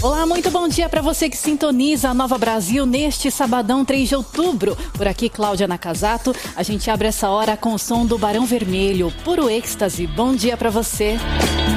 Olá, muito bom dia para você que sintoniza a Nova Brasil neste sabadão 3 de outubro. Por aqui, Cláudia Nakazato. A gente abre essa hora com o som do Barão Vermelho, puro êxtase. Bom dia para você.